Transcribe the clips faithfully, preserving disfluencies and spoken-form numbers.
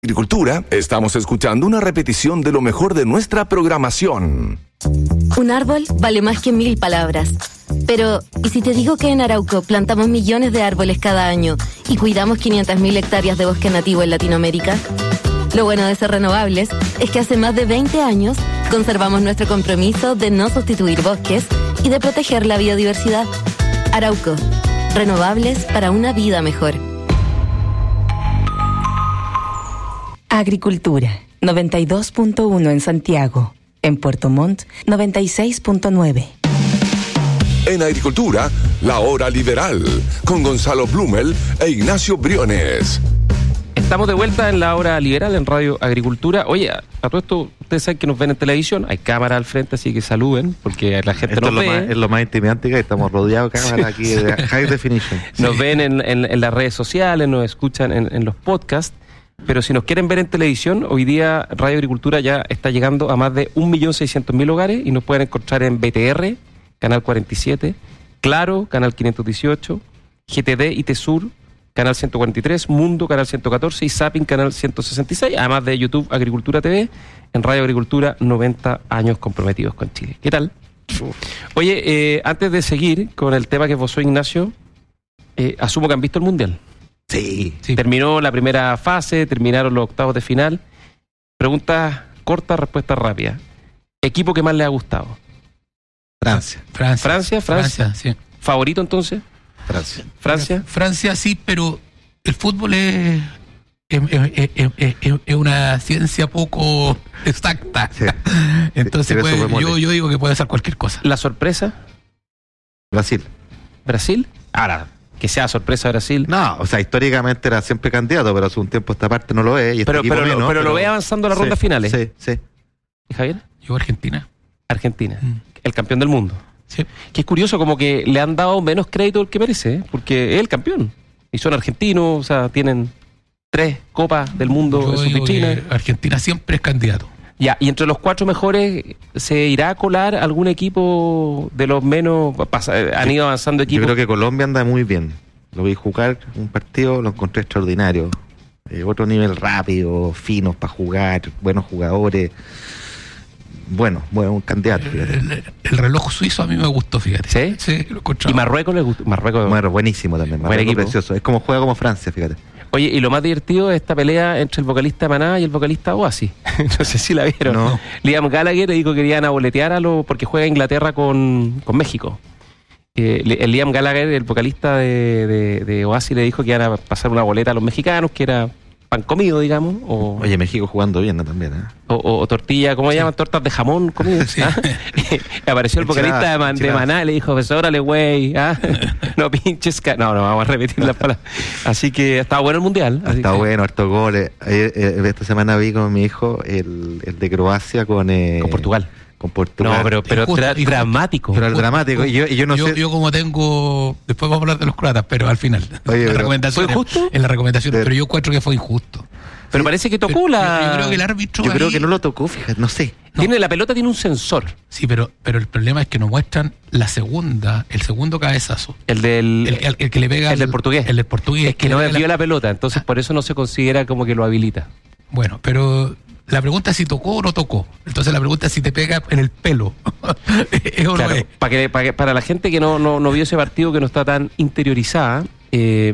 Agricultura, estamos escuchando una repetición de lo mejor de nuestra programación. Un árbol vale más que mil palabras. Pero, ¿y si te digo que en Arauco plantamos millones de árboles cada año y cuidamos quinientas mil hectáreas de bosque nativo en Latinoamérica? Lo bueno de ser renovables es que hace más de veinte años conservamos nuestro compromiso de no sustituir bosques y de proteger la biodiversidad. Arauco, renovables para una vida mejor. Agricultura, noventa y dos punto uno en Santiago. En Puerto Montt, noventa y seis punto nueve. En Agricultura, la hora liberal, con Gonzalo Blumel e Ignacio Briones. Estamos de vuelta en la hora liberal en Radio Agricultura. Oye, a, a todo esto, ustedes saben que nos ven en televisión, hay cámara al frente, así que saluden, porque la gente esto nos es ve. Lo más, es lo más intimidante que hay, estamos rodeados de cámaras aquí de high definition. Nos sí. ven en, en, en las redes sociales, nos escuchan en, en los podcasts, pero si nos quieren ver en televisión, hoy día Radio Agricultura ya está llegando a más de un millón seiscientos mil hogares y nos pueden encontrar en B T R, Canal cuarenta y siete, Claro, Canal quinientos dieciocho, G T D y T-Sur, Canal ciento cuarenta y tres, Mundo, Canal ciento catorce y Zapping, Canal ciento sesenta y seis, además de YouTube Agricultura T V, en Radio Agricultura, noventa años comprometidos con Chile. ¿Qué tal? Oye, eh, antes de seguir con el tema que vos sois, Ignacio, eh, asumo que han visto el Mundial. Sí, sí. Terminó la primera fase, terminaron los octavos de final. Preguntas cortas, respuestas rápidas. ¿Equipo que más le ha gustado? Francia. Francia. Francia, Francia. Francia, sí. ¿Favorito entonces? Francia. Francia. Francia sí, pero el fútbol es, es, es, es, es, es una ciencia poco exacta. Sí. Entonces puede, yo, yo digo que puede ser cualquier cosa. ¿La sorpresa? Brasil. ¿Brasil? Ahora, que sea sorpresa Brasil. No, o sea, históricamente era siempre candidato, pero hace un tiempo esta parte no lo es. Y este pero, pero, menos, pero, pero lo ve pero... avanzando a las sí, rondas finales. Sí, sí. ¿Y Javier? Yo Argentina. Argentina, mm. el campeón del mundo. Sí. Que es curioso, como que le han dado menos crédito del que merece, ¿eh? Porque es el campeón. Y son argentinos, o sea, tienen tres copas del mundo Yo en su digo vitrina. que Argentina siempre es candidato. Ya, y entre los cuatro mejores, ¿se irá a colar algún equipo de los menos? Pasa, han yo, ido avanzando equipos. Yo creo que Colombia anda muy bien. Lo vi jugar un partido, lo encontré extraordinario. Eh, otro nivel rápido, finos para jugar, buenos jugadores. Bueno, bueno, un candidato. El, el reloj suizo a mí me gustó, fíjate. ¿Sí? Sí, lo encontraba. ¿Y Marruecos le gustó? Marruecos, bueno, buenísimo también. Buen equipo. Precioso. Es como juega como Francia, fíjate. Oye, y lo más divertido es esta pelea entre el vocalista de Maná y el vocalista Oasis. No sé si la vieron. No. Liam Gallagher dijo que querían a boletear a lo porque juega Inglaterra con, con México. Eh, el Liam Gallagher, el vocalista de, de, de Oasis, le dijo que iban a pasar una boleta a los mexicanos, que era pan comido, digamos. O, Oye, México jugando bien, ¿no? También, ¿eh? O, o, o tortilla, ¿cómo sí. llaman? Tortas de jamón comidas. Sí. ¿Ah? Apareció el vocalista de, Man, de Maná y le dijo, pues órale, güey, ¿ah? No pinches. Ca-. No, no, vamos a repetir las palabras. Así que estaba bueno el mundial. Está que... bueno, hartos goles. Eh, eh, esta semana vi con mi hijo el, el de Croacia con. Eh, con Portugal. Con Portugal. No, pero, pero justo, tra- dramático. Pero el dramático. Y yo, y yo no yo, sé. Yo, como tengo. Después vamos a hablar de los croatas, pero al final. Oye, la pero, recomendación ¿fue injusto? En la recomendación, pero, pero yo encuentro que fue injusto. Pero sí, parece que tocó pero, la. Yo, yo creo que el árbitro. Yo ahí... creo que no lo tocó, fíjate, no sé. No. Tiene, No. la pelota tiene un sensor. Sí, pero, pero el problema es que nos muestran la segunda, el segundo cabezazo. El del. El, el, el que le pega. El al, del portugués. El del portugués. Es que, que no desvió la... la pelota, entonces ah. por eso no se considera como que lo habilita. Bueno, pero. La pregunta es si tocó o no tocó. Entonces la pregunta es si te pega en el pelo. ¿Es o claro, no es? Para, que, para, que, para la gente que no, no, no vio ese partido, que no está tan interiorizada, eh,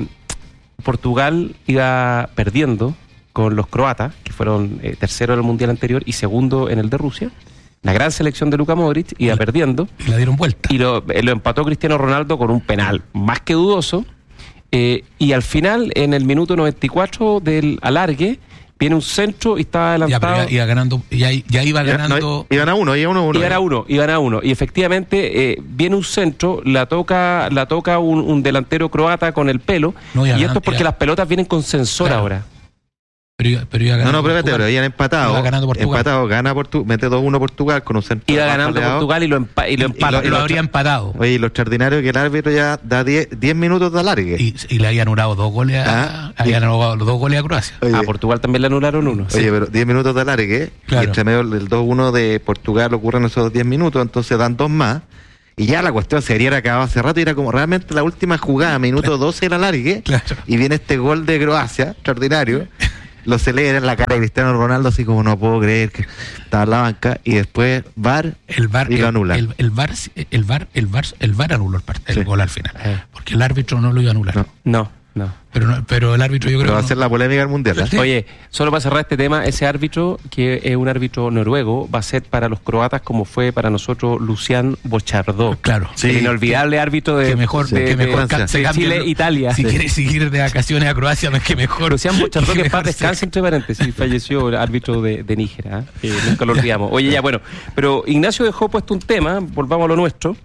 Portugal iba perdiendo con los croatas, que fueron eh, tercero en el mundial anterior y segundo en el de Rusia. La gran selección de Luka Modric iba y perdiendo. Y la dieron vuelta. Y lo, lo empató Cristiano Ronaldo con un penal más que dudoso. Eh, y al final, en el minuto noventa y cuatro del alargue, viene un centro y estaba adelantado. Ya, pero ya iba ganando, ya, ya iba ganando. No, iban a uno, iban a uno. Iban a uno, iban a uno. Y efectivamente eh, viene un centro, la toca, la toca un, un delantero croata con el pelo. No, y ganando, esto es porque ya. las pelotas vienen con sensor claro. ahora. Pero iba, pero iba no, no, pero pero habían empatado. Iba ganando Portugal. Empatado, gana Portugal, mete dos uno Portugal con un centro. Iba ganando Portugal y lo, empa- y lo empata. Y lo, y lo habría empatado. Oye, y lo extraordinario es que el árbitro ya da diez minutos de alargue. Y, y le habían anulado dos goles a, ah, habían anulado los dos goles a Croacia. Oye, a Portugal también le anularon uno. Oye, sí. pero diez minutos de alargue, claro. Y entre medio del dos uno de Portugal ocurren esos diez minutos, entonces dan dos más. Y ya la cuestión se habría acabado hace rato y era como realmente la última jugada, minuto doce el alargue. Claro. Y viene este gol de Croacia, extraordinario. lo celebran, la cara de Cristiano Ronaldo, así como no puedo creer que estaba en la banca, y después V A R, el V A R y lo anula. El, el, V A R, el V A R, el V A R, el V A R anuló el, el sí. gol al final, eh. porque el árbitro no lo iba a anular. No, no. No. Pero, no, pero el árbitro yo creo pero va que a ser no. la polémica del mundial, ¿eh? Oye, solo para cerrar este tema, ese árbitro, que es un árbitro noruego, va a ser para los croatas como fue para nosotros Lucian Bochardó. Claro. Sí. El inolvidable árbitro de, que mejor, de, que mejor de, de Chile-Italia. Si sí. quieres seguir de vacaciones a Croacia, no es que mejor. Lucian Bochardó, que en paz descanse, entre paréntesis, falleció el árbitro de, de Níger, ¿eh? Que nunca lo olvidamos. Oye, ya, bueno, pero Ignacio dejó puesto un tema, volvamos a lo nuestro,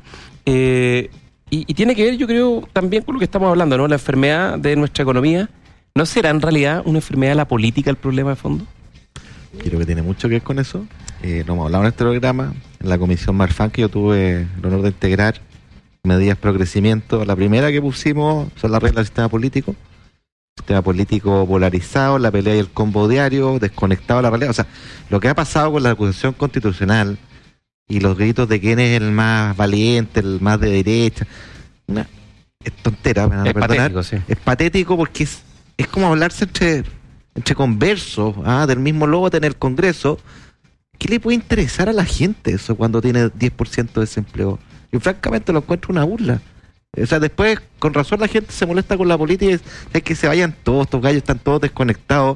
eh, y, y tiene que ver, yo creo, también con lo que estamos hablando, ¿no? La enfermedad de nuestra economía. ¿No será en realidad una enfermedad de la política el problema de fondo? Creo que tiene mucho que ver con eso. Eh, lo hemos hablado en este programa, en la comisión Marfan, que yo tuve el honor de integrar medidas pro crecimiento. La primera que pusimos son las reglas del sistema político. Sistema político polarizado, la pelea y el combo diario, desconectado de la realidad. O sea, lo que ha pasado con la acusación constitucional y los gritos de quién es el más valiente, el más de derecha, una, es tontera, me van a es perdonar. Patético, sí. Es patético porque es Es como hablarse entre, entre conversos, ¿ah? del mismo lote en el Congreso. ¿Qué le puede interesar a la gente eso cuando tiene diez por ciento de desempleo? Yo francamente lo encuentro una burla. O sea, después, con razón, la gente se molesta con la política y es que se vayan todos, estos gallos están todos desconectados,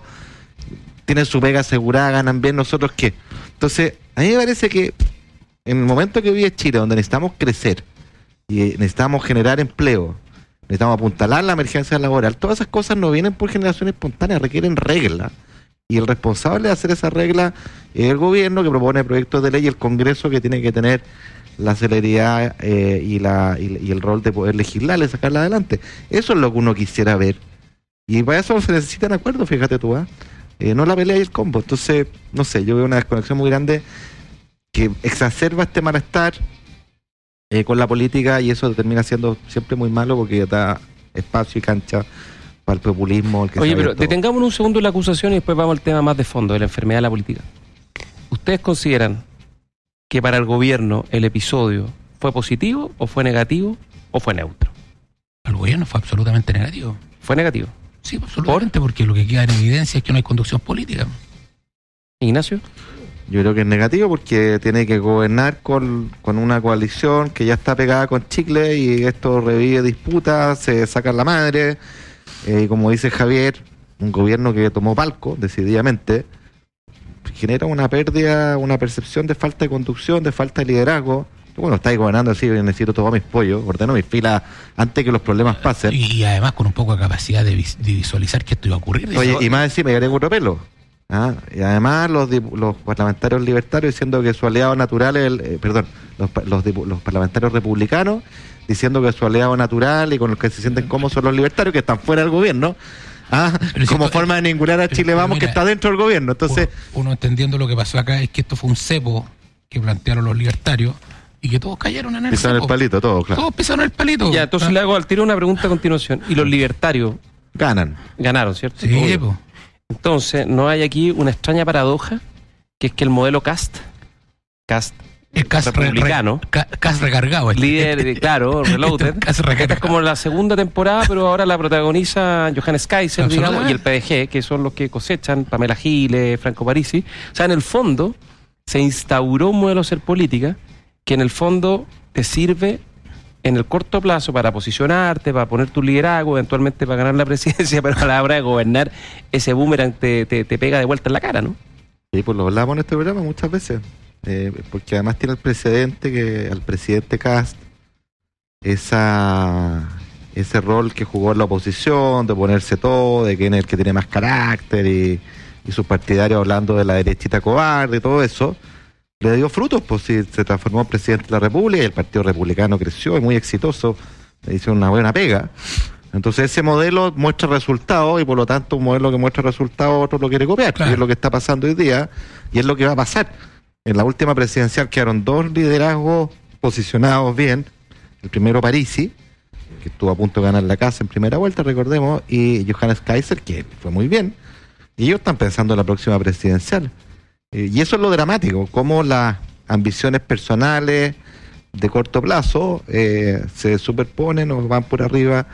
tienen su pega asegurada, ganan bien, nosotros qué. Entonces, a mí me parece que en el momento que vive Chile, donde necesitamos crecer y necesitamos generar empleo, necesitamos apuntalar la emergencia laboral, todas esas cosas no vienen por generación espontánea, requieren reglas. Y el responsable de hacer esa regla es el gobierno, que propone proyectos de ley, y el Congreso, que tiene que tener la celeridad eh, y, la, y, y el rol de poder legislar y sacarla adelante. Eso es lo que uno quisiera ver. Y para eso se necesitan acuerdos, fíjate tú, ¿eh? Eh, no la pelea y el combo. Entonces, no sé, yo veo una desconexión muy grande que exacerba este malestar Eh, con la política, y eso termina siendo siempre muy malo porque da espacio y cancha para el populismo. El que Oye, pero detengamos un segundo la acusación y después vamos al tema más de fondo, de la enfermedad de la política. ¿Ustedes consideran que para el gobierno el episodio fue positivo o fue negativo o fue neutro? El gobierno fue absolutamente negativo. ¿Fue negativo? Sí, absolutamente, ¿Por? porque lo que queda en evidencia es que no hay conducción política. Ignacio. Yo creo que es negativo porque tiene que gobernar con, con una coalición que ya está pegada con chicle, y esto revive disputas, se sacan la madre, eh, y como dice Javier, un gobierno que tomó palco decididamente genera una pérdida, una percepción de falta de conducción, de falta de liderazgo. Bueno, estáis gobernando así, necesito tomar mis pollos, ordeno mis filas antes que los problemas pasen. Y además con un poco de capacidad de, vis- de visualizar que esto iba a ocurrir. Oye, eso... y más encima, ya tengo otro pelo. Ah, y además los, los parlamentarios libertarios diciendo que su aliado natural es el, eh, perdón, los, los, los parlamentarios republicanos diciendo que su aliado natural y con los que se sienten cómodos son los libertarios, que están fuera del gobierno, ah, como esto, forma de ningunear a Chile Vamos, mira, que está dentro del gobierno. Entonces, uno, uno entendiendo lo que pasó acá es que esto fue un cepo que plantearon los libertarios y que todos cayeron en el pisaron cepo. el palito, todos, claro. Todos pisaron el palito. Ya, entonces ah. le hago al tiro una pregunta a continuación. ¿Y los libertarios ganan? Ganaron, ¿cierto? Sí, pues. Entonces, ¿no hay aquí una extraña paradoja? Que es que el modelo Cast, Cast el Cast republicano, re, re, Cast recargado, este, líder, este, claro, reloaded, este esta es como la segunda temporada, pero ahora la protagoniza Johannes Kaiser, digamos, y el P D G, que son los que cosechan, Pamela Giles, Franco Parisi. O sea, en el fondo, se instauró un modelo de hacer política que en el fondo te sirve en el corto plazo para posicionarte, para poner tu liderazgo, eventualmente para ganar la presidencia, pero a la hora de gobernar, ese boomerang te, te, te pega de vuelta en la cara, ¿no? Sí, pues lo hablamos en este programa muchas veces, eh, porque además tiene el precedente que al presidente Kast, esa, ese rol que jugó en la oposición, de ponerse todo, de quién es el que tiene más carácter, y, y sus partidarios hablando de la derechita cobarde y todo eso, le dio frutos, pues sí, se transformó en presidente de la República y el Partido Republicano creció, es muy exitoso, le hizo una buena pega. Entonces ese modelo muestra resultados, y por lo tanto un modelo que muestra resultados otro lo quiere copiar, claro. Y es lo que está pasando hoy día y es lo que va a pasar. En la última presidencial quedaron dos liderazgos posicionados bien, el primero Parisi, que estuvo a punto de ganar la casa en primera vuelta, recordemos, y Johannes Kaiser, que fue muy bien, y ellos están pensando en la próxima presidencial. Y eso es lo dramático, cómo las ambiciones personales de corto plazo eh, se superponen o van por arriba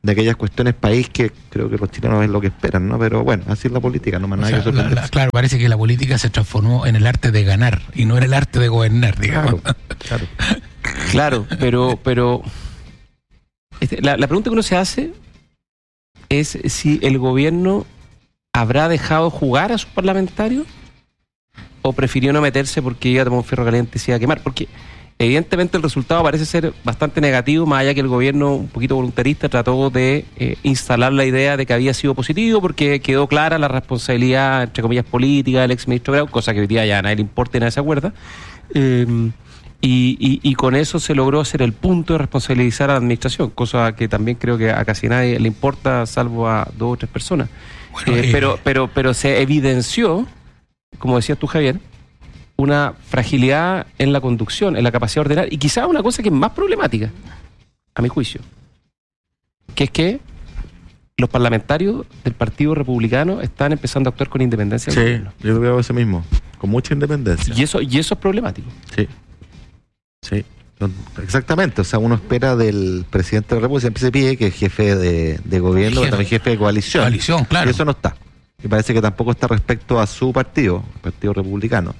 de aquellas cuestiones país que creo que los chilenos es lo que esperan, ¿no? Pero bueno, así es la política, no más nada que sorprenderse. Claro, parece que la política se transformó en el arte de ganar y no en el arte de gobernar, digamos. Claro, claro. Claro, pero, pero este, la, la pregunta que uno se hace es si el gobierno habrá dejado jugar a sus parlamentarios o prefirió no meterse porque iba a tomar un fierro caliente y se iba a quemar, porque evidentemente el resultado parece ser bastante negativo, más allá que el gobierno un poquito voluntarista trató de eh, instalar la idea de que había sido positivo porque quedó clara la responsabilidad, entre comillas, política del exministro Grau, cosa que hoy día ya a nadie le importa y nadie se acuerda, eh, y, y, y con eso se logró hacer el punto de responsabilizar a la administración, cosa que también creo que a casi nadie le importa, salvo a dos o tres personas. Bueno, eh, eh, pero, pero, pero se evidenció, como decías tú, Javier, una fragilidad en la conducción, en la capacidad de ordenar, y quizás una cosa que es más problemática, a mi juicio, que es que los parlamentarios del Partido Republicano están empezando a actuar con independencia. Sí, yo veo eso mismo, con mucha independencia. Y eso, y eso es problemático. Sí, sí, exactamente. O sea, uno espera del presidente de la República, siempre se pide que es jefe de, de gobierno, pero también jefe de coalición. Coalición, claro. Y eso no está. Y parece que tampoco está respecto a su partido, el Partido Republicano.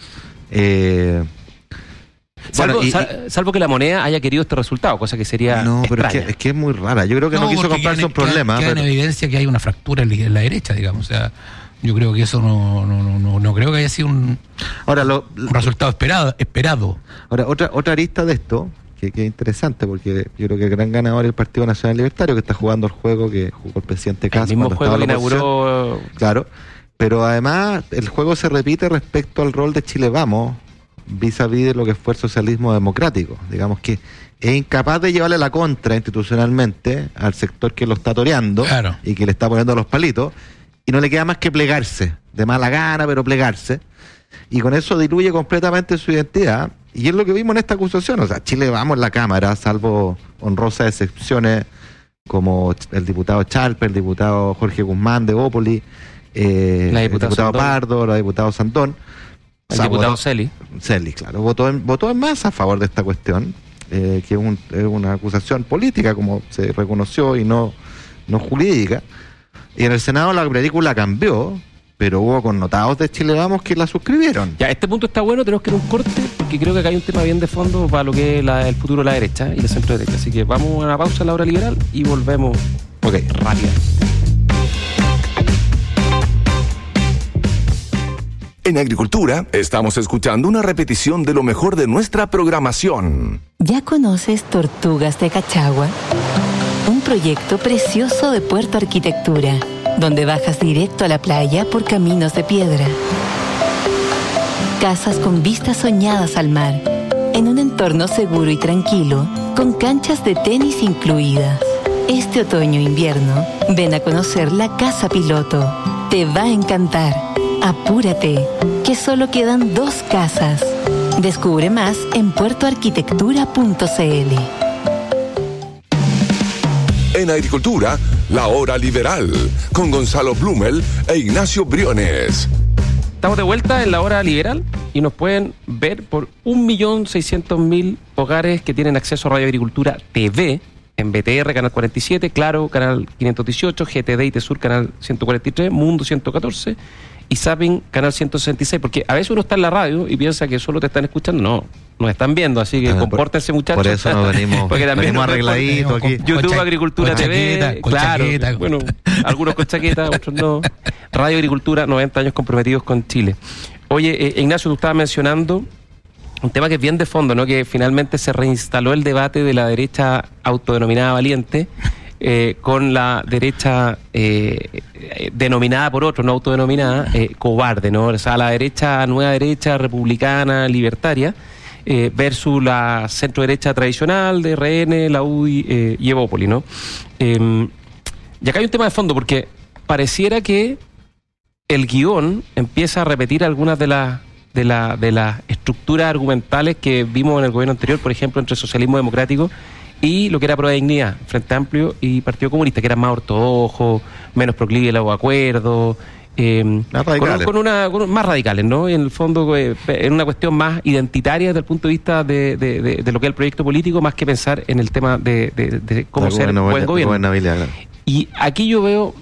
Eh, salvo, bueno, y, sal, salvo que la moneda haya querido este resultado, cosa que sería no, pero es que, es que es muy rara. Yo creo que no, no quiso comprarse un problema. Queda, queda pero... en evidencia que hay una fractura en la derecha, digamos. O sea, yo creo que eso no, no, no, no, no creo que haya sido un, ahora, lo, un resultado esperado, esperado. Ahora, otra, otra arista de esto, que, que es interesante, porque yo creo que el gran ganador es el Partido Nacional Libertario, que está jugando el juego que jugó el presidente Kast. El mismo juego que inauguró. Claro. Pero además el juego se repite respecto al rol de Chile Vamos, vis a vis de lo que fue el socialismo democrático. Digamos que es incapaz de llevarle la contra institucionalmente al sector que lo está toreando, claro, y que le está poniendo los palitos, y no le queda más que plegarse, de mala gana, pero plegarse, y con eso diluye completamente su identidad. Y es lo que vimos en esta acusación. O sea, Chile Vamos en la Cámara, salvo honrosas excepciones como el diputado Chalper, el diputado Jorge Guzmán de Bópoli, Eh, el diputado Pardo, el diputado Santón, el o sea, diputado Celi. Celi, claro, votó en, votó en masa a favor de esta cuestión, eh, que es, un, es una acusación política, como se reconoció, y no, no jurídica. Y en el Senado la película cambió, pero hubo connotados de Chile Vamos que la suscribieron. Ya, este punto está bueno, tenemos que ir a un corte, porque creo que acá hay un tema bien de fondo para lo que es la, el futuro de la derecha y la centro derecha. Así que vamos a una pausa en la hora liberal y volvemos okay, rápido. En Agricultura estamos escuchando una repetición de lo mejor de nuestra programación. ¿Ya conoces Tortugas de Cachagua? Un proyecto precioso de Puerto Arquitectura, donde bajas directo a la playa por caminos de piedra. Casas con vistas soñadas al mar, en un entorno seguro y tranquilo, con canchas de tenis incluidas. Este otoño e invierno, ven a conocer la casa piloto. Te va a encantar. Apúrate, que solo quedan dos casas. Descubre más en puerto arquitectura punto c l. En Agricultura, la hora liberal, con Gonzalo Blumel e Ignacio Briones. Estamos de vuelta en la hora liberal y nos pueden ver por un millón seiscientos mil hogares que tienen acceso a Radio Agricultura T V, en B T R, canal cuarenta y siete, Claro, canal quinientos dieciocho, G T D y Tesur, canal ciento cuarenta y tres, Mundo ciento catorce y Zapping, canal ciento sesenta y seis, porque a veces uno está en la radio y piensa que solo te están escuchando. No, nos están viendo, así que ah, compórtense, muchachos. Por eso nos venimos, porque también venimos arregladitos aquí. YouTube, con Agricultura T V, chaqueta, claro, chaqueta. Bueno, algunos con chaqueta, otros no. Radio Agricultura, noventa años comprometidos con Chile. Oye, eh, Ignacio, tú estabas mencionando un tema que es bien de fondo, ¿no? Que finalmente se reinstaló el debate de la derecha autodenominada valiente eh, con la derecha eh, denominada por otros, no autodenominada, eh, cobarde, ¿no? O sea, la derecha, nueva derecha, republicana, libertaria, eh, versus la centro derecha tradicional de R N, la U D I eh, y Evópoli, ¿no? Eh, y acá hay un tema de fondo, porque pareciera que el guión empieza a repetir algunas de las de la de las estructuras argumentales que vimos en el gobierno anterior, por ejemplo, entre socialismo democrático y lo que era Prueba de Dignidad, Frente Amplio y Partido Comunista, que eran más ortodoxos, menos proclives a los acuerdos, Eh, con, con una con, más radicales, ¿no? En el fondo, eh, en una cuestión más identitaria desde el punto de vista de, de, de, de lo que es el proyecto político, más que pensar en el tema de, de, de cómo la ser un buen gobierno. Claro. Y aquí yo veo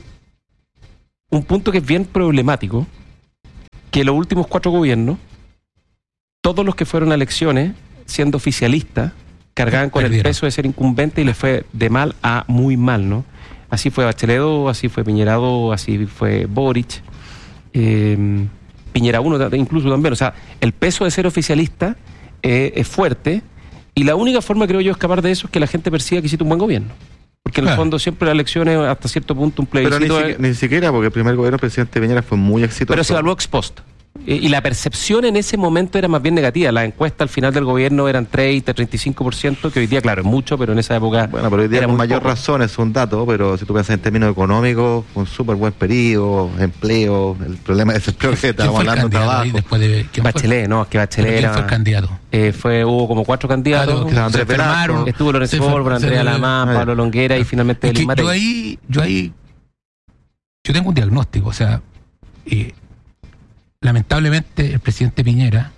un punto que es bien problemático, que los últimos cuatro gobiernos, todos los que fueron a elecciones, siendo oficialistas, cargaban con el peso de ser incumbente y les fue de mal a muy mal, ¿no? Así fue Bachelet dos, así fue Piñera dos, así fue Boric, eh, Piñera uno incluso también. O sea, el peso de ser oficialista eh, es fuerte y la única forma, creo yo, de escapar de eso es que la gente persiga que hiciste un buen gobierno. Porque en claro. el fondo siempre las elecciones, hasta cierto punto, un plebiscito... Pero ni, si, ni siquiera, porque el primer gobierno del presidente Piñera fue muy exitoso. Pero se evaluó ex post. Y la percepción en ese momento era más bien negativa. Las encuestas al final del gobierno eran treinta, treinta y cinco por ciento, que hoy día, claro, es mucho, pero en esa época... Bueno, pero hoy día con mayor poco. razón es un dato, pero si tú piensas en términos económicos, un súper buen periodo, empleo, el problema de desempleo que estábamos hablando de trabajo. Después de, Bachelet, ¿no? Es que Bachelet ¿Quién era... fue el candidato? Eh, fue, hubo como cuatro candidatos. Claro, Andrés Velasco, estuvo Lorenzo Borba, Andrea Lamán, Pablo Longuera y finalmente es que yo ahí, yo ahí, yo tengo un diagnóstico, o sea... Eh, lamentablemente el presidente Piñera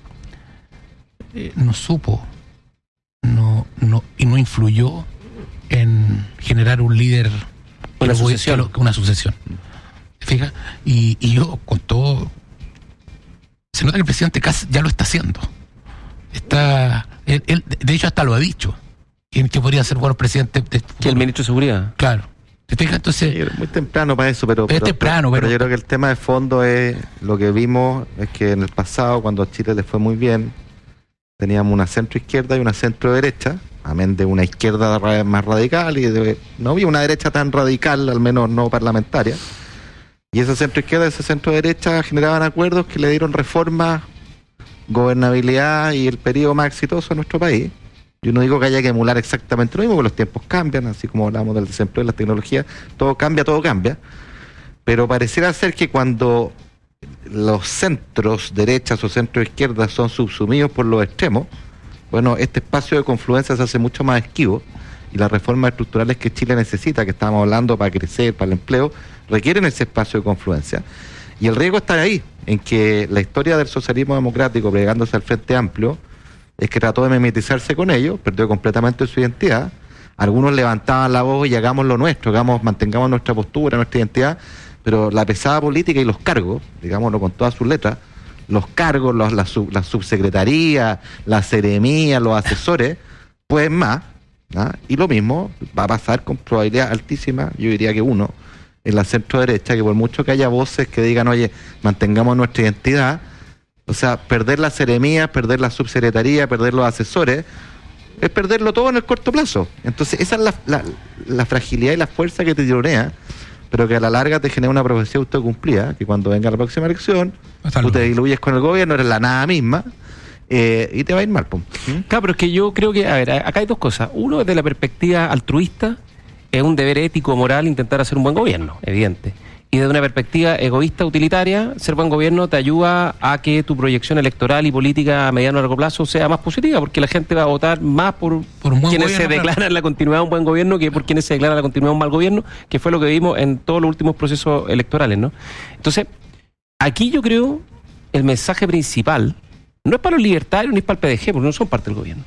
eh, no supo no, no, y no influyó en generar un líder, una sucesión, una sucesión. ¿Te fijas? Y, y yo con todo se nota que el presidente casi ya lo está haciendo. Está él, él de hecho hasta lo ha dicho que, que podría ser bueno presidente de, que el ministro de Seguridad. Claro. Entonces, sí, muy temprano para eso, pero, pero, pero, temprano, pero, pero, pero yo creo que el tema de fondo es lo que vimos, es que en el pasado, cuando a Chile le fue muy bien, teníamos una centro izquierda y una centro derecha, amén de una izquierda más radical, y de, no había una derecha tan radical, al menos no parlamentaria, y esa centro izquierda y esa centro derecha generaban acuerdos que le dieron reformas, gobernabilidad y el periodo más exitoso a nuestro país. Yo no digo que haya que emular exactamente lo mismo, porque los tiempos cambian, así como hablamos del desempleo y las tecnologías, todo cambia, todo cambia. Pero pareciera ser que cuando los centros derechas o centros izquierdas son subsumidos por los extremos, bueno, este espacio de confluencia se hace mucho más esquivo y las reformas estructurales que Chile necesita, que estábamos hablando para crecer, para el empleo, requieren ese espacio de confluencia. Y el riesgo está ahí, en que la historia del socialismo democrático, plegándose al Frente Amplio, es que trató de mimetizarse con ellos, perdió completamente su identidad. Algunos levantaban la voz y hagamos lo nuestro, hagamos, mantengamos nuestra postura, nuestra identidad, pero la pesada política y los cargos, digámoslo con todas sus letras, los cargos, los, la, sub, la subsecretaría, la seremía, los asesores, pueden más, ¿no? Y lo mismo va a pasar con probabilidad altísima, yo diría que uno, en la centro derecha, que por mucho que haya voces que digan, oye, mantengamos nuestra identidad, o sea, perder la seremía, perder la subsecretaría, perder los asesores, es perderlo todo en el corto plazo. Entonces, esa es la, la, la fragilidad y la fuerza que te tironea, pero que a la larga te genera una profecía autocumplida, que cuando venga la próxima elección, Hasta tú luego. te diluyes con el gobierno, eres la nada misma, eh, y te va a ir mal. ¿Mm? Claro, pero es que yo creo que, a ver, acá hay dos cosas. Uno, desde la perspectiva altruista, es un deber ético, moral, intentar hacer un buen gobierno, evidente. Y desde una perspectiva egoísta, utilitaria, ser buen gobierno te ayuda a que tu proyección electoral y política a mediano y largo plazo sea más positiva, porque la gente va a votar más por, por quienes gobierno, se declaran claro. la continuidad de un buen gobierno que por quienes se declaran la continuidad de un mal gobierno, que fue lo que vimos en todos los últimos procesos electorales, ¿no? Entonces, aquí yo creo el mensaje principal no es para los libertarios ni es para el P D G, porque no son parte del gobierno.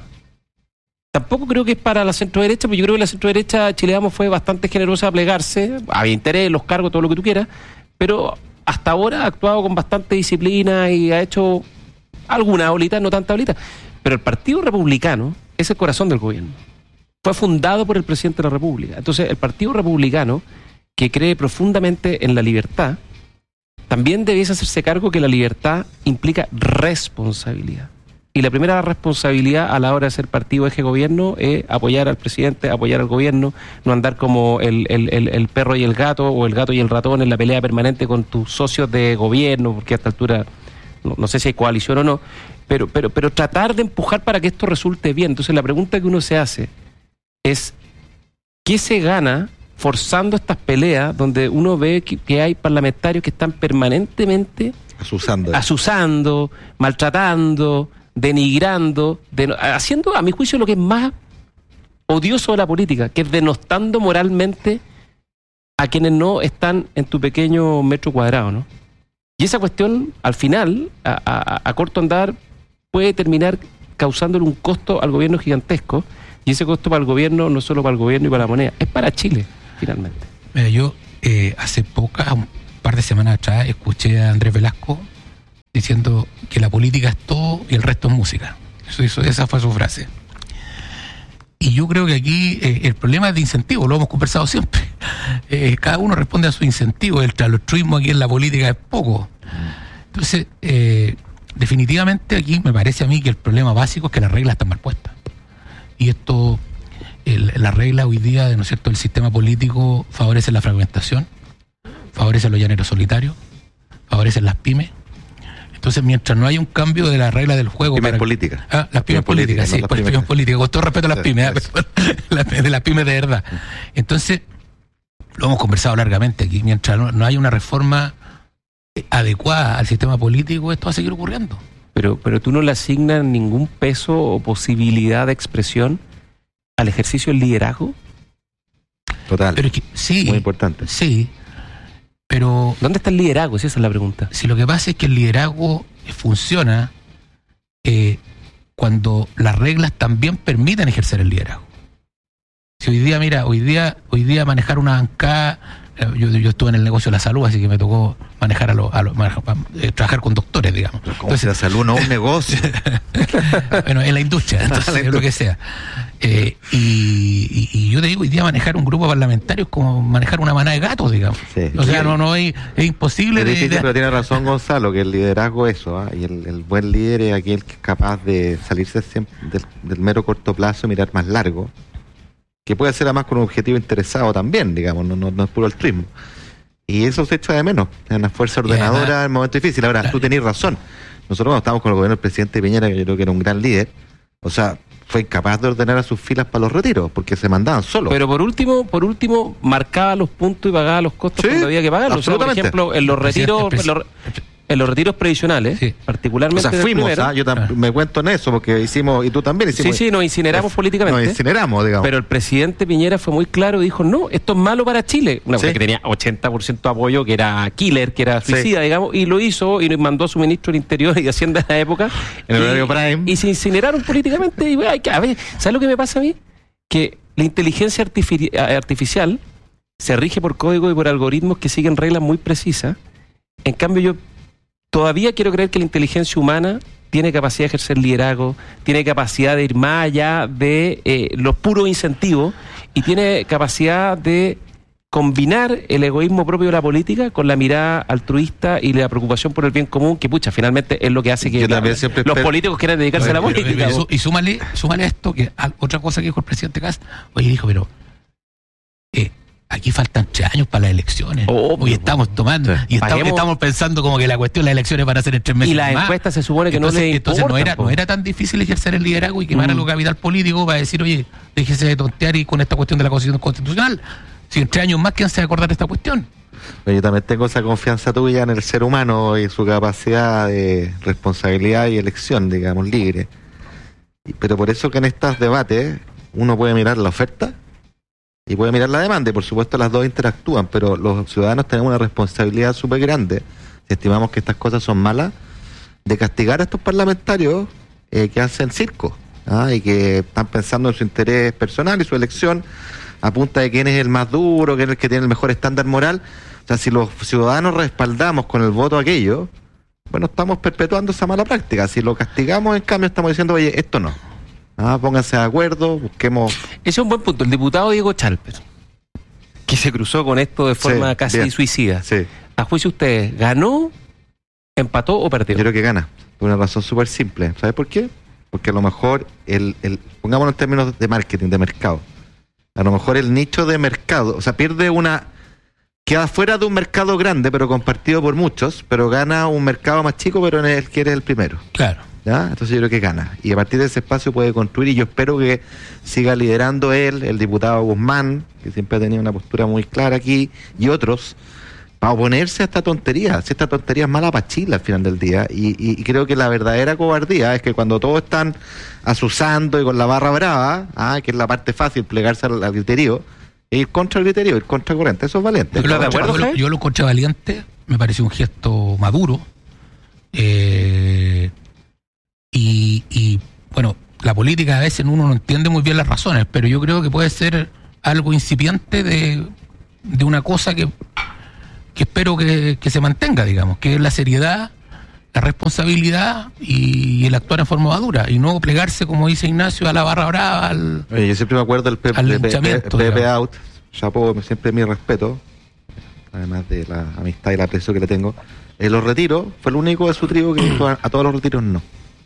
Tampoco creo que es para la centro-derecha, porque yo creo que la centro-derecha Chile Vamos fue bastante generosa a plegarse, había interés, los cargos, todo lo que tú quieras, pero hasta ahora ha actuado con bastante disciplina y ha hecho algunas olitas, no tantas olitas. Pero el Partido Republicano es el corazón del gobierno. Fue fundado por el presidente de la República. Entonces, el Partido Republicano, que cree profundamente en la libertad, también debiese hacerse cargo que la libertad implica responsabilidad. Y la primera responsabilidad a la hora de ser partido eje gobierno es apoyar al presidente, apoyar al gobierno, no andar como el, el, el, el perro y el gato o el gato y el ratón en la pelea permanente con tus socios de gobierno, porque a esta altura no, no sé si hay coalición o no, pero, pero, pero tratar de empujar para que esto resulte bien. Entonces la pregunta que uno se hace es, ¿qué se gana forzando estas peleas donde uno ve que, que hay parlamentarios que están permanentemente asusando, asusando maltratando, denigrando, den- haciendo a mi juicio lo que es más odioso de la política, que es denostando moralmente a quienes no están en tu pequeño metro cuadrado, ¿no? Y esa cuestión, al final, a, a, a corto andar, puede terminar causándole un costo al gobierno gigantesco, y ese costo para el gobierno, no solo para el gobierno y para la moneda, es para Chile, finalmente. Mira, yo eh, hace pocas, un par de semanas atrás, escuché a Andrés Velasco diciendo que la política es todo y el resto es música. Eso, eso, esa fue su frase. Y yo creo que aquí eh, el problema es de incentivo, lo hemos conversado siempre. Eh, cada uno responde a su incentivo, el altruismo aquí en la política es poco. Entonces, eh, definitivamente aquí me parece a mí que el problema básico es que las reglas están mal puestas. Y esto, el, la regla hoy día, ¿no es cierto?, el sistema político favorece la fragmentación, favorece a los llaneros solitarios, favorece las pymes. Entonces, mientras no haya un cambio de la regla del juego... Pymes para... políticas. Ah, las pymes políticas, sí, no pues, pymes, pymes políticas, con todo respeto a las pymes, ¿eh? de las pymes de verdad. Entonces, lo hemos conversado largamente aquí, mientras no, no haya una reforma adecuada al sistema político, esto va a seguir ocurriendo. Pero, pero tú no le asignas ningún peso o posibilidad de expresión al ejercicio del liderazgo. Total. Pero es que, sí, muy importante. Sí, pero... ¿Dónde está el liderazgo? Si esa es la pregunta. Si lo que pasa es que el liderazgo funciona eh, cuando las reglas también permiten ejercer el liderazgo. Si hoy día, mira, hoy día, hoy día manejar una bancada, eh, yo, yo estuve en el negocio de la salud, así que me tocó manejar a los, a los manejar, eh, trabajar con doctores, digamos. Pero ¿cómo entonces, si la salud no es un negocio? Bueno, en la industria, entonces, la industria. Lo que sea. Eh, y, y, y yo te digo, hoy día manejar un grupo parlamentario es como manejar una manada de gatos, digamos. Sí. O sea, no, no es, es imposible. Es de, difícil, de... pero tiene razón Gonzalo, que el liderazgo es eso, ¿eh? Y el, el buen líder es aquel que es capaz de salirse siempre del, del mero corto plazo y mirar más largo, que puede ser además con un objetivo interesado también, digamos, no, no, no es puro altruismo. Y eso se echa de menos, es una fuerza ordenadora en el momento difícil. Ahora, claro, tú tenés razón. Nosotros cuando estábamos con el gobierno del presidente Piñera, que yo creo que era un gran líder, o sea, fue incapaz de ordenar a sus filas para los retiros, porque se mandaban solos. Pero por último, por último, marcaba los puntos y pagaba los costos sí, cuando había que pagarlos. O sea, por ejemplo, en los retiros, en los, en los retiros previsionales, sí, particularmente. O sea, fuimos, primero, ¿ah? yo tam- ah. me cuento en eso, porque hicimos, y tú también hicimos. Sí, sí, nos incineramos es, políticamente. Nos incineramos, digamos. Pero el presidente Piñera fue muy claro y dijo, no, esto es malo para Chile. Una cosa sí, que tenía ochenta por ciento de apoyo, que era killer, que era suicida, sí, digamos, y lo hizo y nos mandó a su ministro del Interior y de Hacienda en la época. En el y, horario prime. Y se incineraron políticamente. Y, bueno, a ver, ¿sabes lo que me pasa a mí? Que la inteligencia artifici- artificial se rige por código y por algoritmos que siguen reglas muy precisas. En cambio, yo todavía quiero creer que la inteligencia humana tiene capacidad de ejercer liderazgo, tiene capacidad de ir más allá de eh, los puros incentivos y tiene capacidad de combinar el egoísmo propio de la política con la mirada altruista y la preocupación por el bien común, que pucha, finalmente es lo que hace que la, los espero. políticos quieran dedicarse pero, a la pero, política. Pero, y súmale, súmale a esto, que a, otra cosa que dijo el presidente Kast, oye, dijo, pero eh, aquí faltan tres años para las elecciones. Oh, hoy estamos tomando, sí, y estamos, estamos pensando como que la cuestión de las elecciones van a ser en tres meses. Y las encuestas se supone que entonces, no le Entonces no era, no era tan difícil ejercer el liderazgo y quemar mm. a lo capital político para decir, oye, déjese de tontear y con esta cuestión de la Constitución Constitucional. Si en tres años más, ¿quién se va a acordar de esta cuestión? Yo también tengo esa confianza tuya en el ser humano y su capacidad de responsabilidad y elección, digamos, libre. Pero por eso que en estos debates uno puede mirar la oferta y puede mirar la demanda, y por supuesto las dos interactúan, pero los ciudadanos tenemos una responsabilidad súper grande, si estimamos que estas cosas son malas, de castigar a estos parlamentarios eh, que hacen circo, ¿ah? Y que están pensando en su interés personal y su elección a punta de quién es el más duro, quién es el que tiene el mejor estándar moral. O sea, si los ciudadanos respaldamos con el voto aquello, bueno, estamos perpetuando esa mala práctica. Si lo castigamos, en cambio, estamos diciendo, oye, esto no. Ah, pónganse de acuerdo, busquemos... Ese es un buen punto. El diputado Diego Chalper, que se cruzó con esto de forma sí, casi bien. suicida. Sí. A juicio de ustedes, ¿ganó, empató o perdió? Yo creo que gana, por una razón súper simple. ¿Sabes por qué? Porque a lo mejor, el, el pongámoslo en términos de marketing, de mercado, a lo mejor el nicho de mercado, o sea, pierde una... Queda fuera de un mercado grande, pero compartido por muchos, pero gana un mercado más chico, pero en el que eres el primero. Claro. ¿Ya? Entonces yo creo que gana. Y a partir de ese espacio puede construir, y yo espero que siga liderando él, el diputado Guzmán, que siempre ha tenido una postura muy clara aquí, y otros, para oponerse a esta tontería. Si esta tontería es mala para Chile al final del día. Y, y, y creo que la verdadera cobardía es que cuando todos están asusando y con la barra brava, ¿ah? que es la parte fácil, plegarse al, al criterio, ir contra el criterio, ir contra el corriente, eso es valiente. Yo, lo, yo, lo, yo lo encontré valiente me pareció un gesto maduro. Eh, y, y, bueno, la política a veces uno no entiende muy bien las razones, pero yo creo que puede ser algo incipiente de, de una cosa que, que espero que, que se mantenga, digamos, que es la seriedad, la responsabilidad y el actuar en forma madura y no plegarse, como dice Ignacio, a la barra brava, al, Oye, yo siempre me acuerdo del Pepe, al Pepe, linchamiento, Pepe digamos. Out, chapo, siempre mi respeto, además de la amistad y el aprecio que le tengo. En los retiros, fue el único de su tribu que dijo a, a todos los retiros no.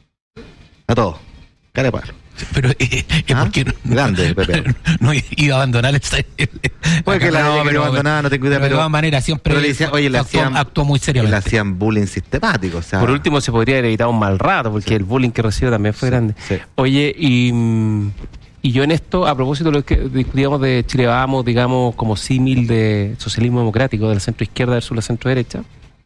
A todos. Cara de palo. Pero eh, es ¿Ah? porque no, Grande, Pepe. no iba a abandonar el, el Puede que la no, haya querido abandonar, no tengo idea, pero de pero- todas maneras siempre pero le decían, oye, le actuó, hacían- actuó muy Y le seriamente. hacían bullying sistemático, o sea. Por último, se podría haber evitado un mal rato, porque Sí. el bullying que recibe también fue Sí, grande. sí. Oye, y, mm, y yo en esto, a propósito de lo que discutíamos de Chile Vamos, digamos, como símil de socialismo democrático, de la centro izquierda versus la centro derecha,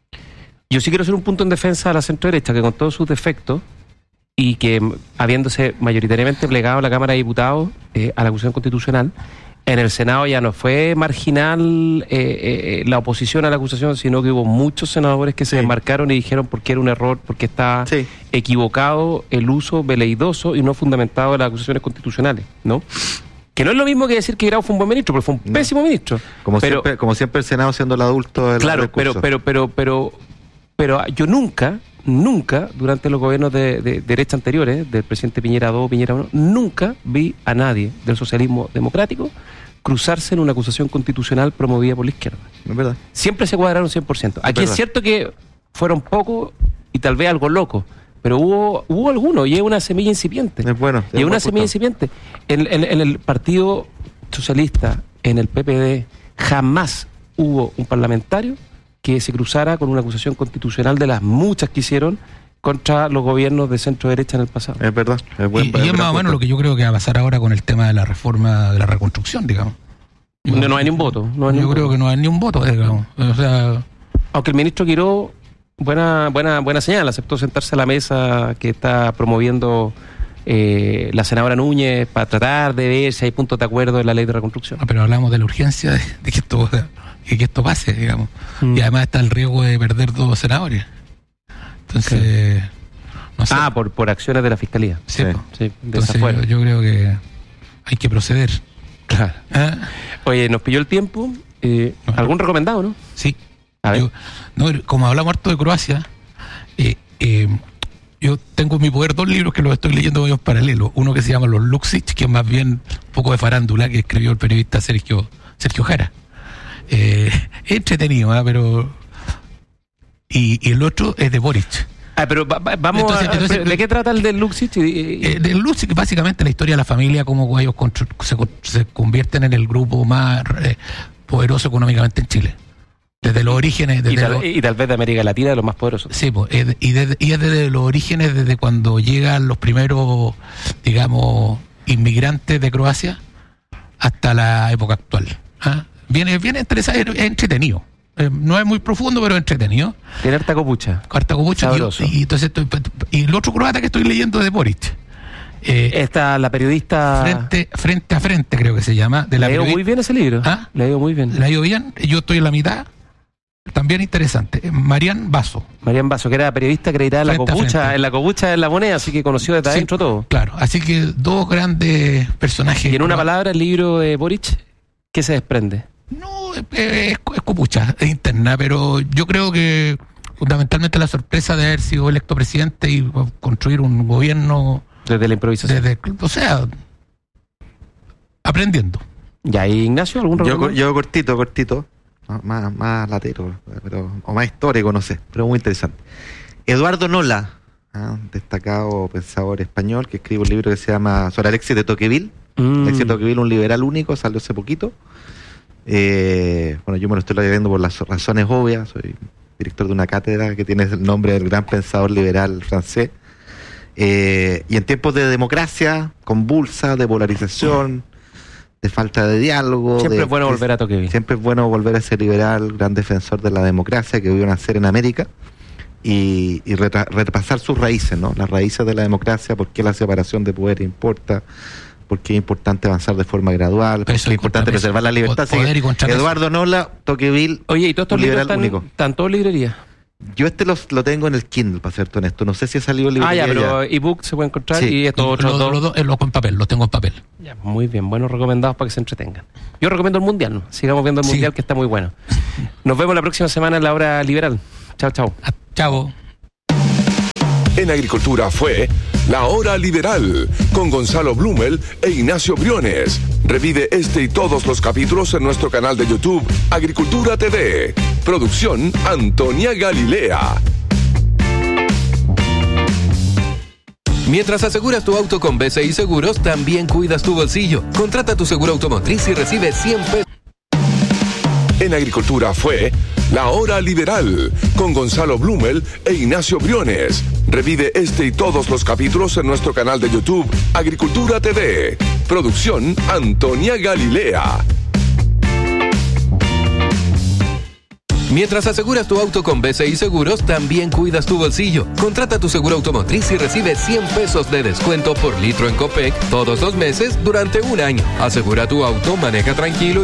yo sí quiero hacer un punto en defensa de la centro derecha, que con todos sus defectos, y que mm, habiéndose mayoritariamente plegado la Cámara de Diputados eh, a la acusación constitucional, en el Senado ya no fue marginal eh, eh, la oposición a la acusación, sino que hubo muchos senadores que se Sí. desmarcaron y dijeron por qué era un error, porque estaba Sí. equivocado el uso veleidoso y no fundamentado de las acusaciones constitucionales, ¿no? Que no es lo mismo que decir que Grau fue un buen ministro, porque fue un No. pésimo ministro. Como, pero, siempre, como siempre el Senado siendo el adulto del claro, recurso. pero, pero, pero, pero, pero yo nunca, nunca, durante los gobiernos de, de derecha anteriores, del presidente Piñera dos, Piñera uno, nunca vi a nadie del socialismo democrático cruzarse en una acusación constitucional promovida por la izquierda. Es verdad. Siempre se cuadraron cien por ciento. Aquí verdad. es cierto que fueron pocos y tal vez algo locos, pero hubo hubo algunos y es una semilla incipiente. Es bueno. Y es una semilla incipiente. En, en- en el Partido Socialista, en el P P D, jamás hubo un parlamentario que se cruzara con una acusación constitucional de las muchas que hicieron contra los gobiernos de centro derecha en el pasado. Es verdad. Es buen, Y, y es más o menos lo que yo creo que va a pasar ahora con el tema de la reforma de la reconstrucción, digamos. Yo- No, no hay ni un voto. No hay ni yo un creo voto. que no hay ni un voto, digamos. O sea, Aunque el ministro Quiró, buena buena buena señal, aceptó sentarse a la mesa que está promoviendo eh, la senadora Núñez para tratar de ver si hay puntos de acuerdo en la ley de reconstrucción. pero hablamos de la urgencia de, de que esto de que esto pase, digamos. Mm. Y además está el riesgo de perder dos senadores. Entonces, no sé. Ah, por, por acciones de la fiscalía. Sí, sí. po. Sí, de Entonces desafuero. yo, yo creo que hay que proceder. Claro. ¿Ah? Oye, nos pilló el tiempo. Eh, No. ¿Algún recomendado, no? Sí. A ver. Yo- no, como hablamos harto de Croacia, eh, eh, yo tengo en mi poder dos libros que los estoy leyendo en paralelo. Uno que se llama Los Luksic, que es más bien un poco de farándula, que escribió el periodista Sergio Sergio Jara. Eh, es entretenido, ¿ah? Pero... Y, y el otro es de Boric. Ah, pero va- va- vamos Entonces- a... entonces- ¿De qué trata el del Luxich? Eh, de Luksic, básicamente la historia de la familia, cómo ellos contr- se, co- se convierten en el grupo más eh, poderoso económicamente en Chile. Desde los orígenes... y, Desde tal, los- y tal vez de América Latina, de los más poderosos. Sí, pues, es de- y, desde, y es desde los orígenes, desde cuando llegan los primeros, digamos, inmigrantes de Croacia hasta la época actual. ¿Ah? Viene, viene interesante, es entretenido. Eh, no es muy profundo, pero es entretenido. Tiene harta copucha. Cartagopucho, Sabroso. y, y entonces estoy- y el otro croata que estoy leyendo es de Boric. Eh, Esta, la periodista... frente, frente a frente, creo que se llama. De la Le ha ido periodi- muy bien ese libro. ¿Ah? Le ha ido muy bien. Le ha ido bien, yo estoy en la mitad. También interesante. Eh, Marian Basso. Marian Basso, que era periodista acreditada en la Frente a copucha, frente. en la copucha de la moneda, así que conoció desde Sí, adentro todo. Claro, así que dos grandes personajes. Y en una palabra, el libro de Boric, ¿qué se desprende? No, es, es, es copucha, es interna, pero yo creo que fundamentalmente la sorpresa de haber sido electo presidente y construir un gobierno Desde la improvisación. desde, o sea, aprendiendo. Ya, ¿y Ignacio, algún Yo, recomendado? yo cortito, cortito. ¿no? Más, más latero, pero, o más histórico, no sé, pero muy interesante. Eduardo Nola, ¿ah? destacado pensador español, que escribe un libro que se llama sobre Alexis de Tocqueville. Mm. Alexis de Tocqueville, un liberal único, salió hace poquito. Eh, bueno, yo me lo estoy leyendo por las razones obvias. Soy director de una cátedra que tiene el nombre del gran pensador liberal francés. Eh, y en tiempos de democracia convulsa, de polarización, de falta de diálogo. Siempre de- es bueno volver a Tocqueville. Siempre es bueno volver a ser liberal, gran defensor de la democracia que vio nacer en América y, y retra- repasar sus raíces, ¿no? Las raíces de la democracia, por qué la separación de poder importa, porque es importante avanzar de forma gradual, porque Eso es y importante contra- preservar la libertad. poder Así y que contrapeso. Eduardo Nola, Tocqueville, Oye, ¿y todos estos un libros liberal están, único. están todos en librería? Yo este los, lo tengo en el Kindle, para serte honesto. No sé si ha salido el libro. Ah, ya, pero ebook se puede encontrar Sí. y estos otros Los dos. los dos eh, los en papel, los tengo en papel. Ya, muy bien, buenos recomendados para que se entretengan. Yo recomiendo el Mundial, ¿no? Sigamos viendo el Sí. Mundial, que está muy bueno. Nos vemos la próxima semana en la hora liberal. Chao, chao. Ah, chao. En Agricultura fue La Hora Liberal con Gonzalo Blumel e Ignacio Briones. Revive este y todos los capítulos en nuestro canal de YouTube Agricultura T V. Producción Antonia Galilea. Mientras aseguras tu auto con B C I Seguros, también cuidas tu bolsillo. Contrata tu seguro automotriz y recibe cien pesos. En Agricultura fue La Hora Liberal con Gonzalo Blumel e Ignacio Briones. Revive este y todos los capítulos en nuestro canal de YouTube Agricultura T V. Producción Antonia Galilea. Mientras aseguras tu auto con B C I Seguros, también cuidas tu bolsillo. Contrata tu seguro automotriz y recibe cien pesos de descuento por litro en Copec todos los meses durante un año. Asegura tu auto, maneja tranquilo